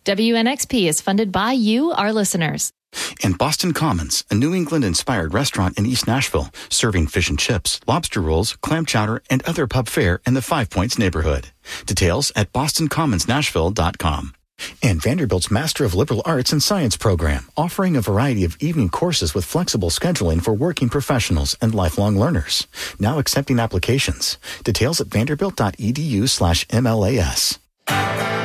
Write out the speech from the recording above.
WNXP is funded by you, our listeners. And Boston Commons, a New England-inspired restaurant in East Nashville, serving fish and chips, lobster rolls, clam chowder, and other pub fare in the Five Points neighborhood. Details at bostoncommonsnashville.com. And Vanderbilt's Master of Liberal Arts and Science program, offering a variety of evening courses with flexible scheduling for working professionals and lifelong learners. Now accepting applications. Details at vanderbilt.edu/MLAS.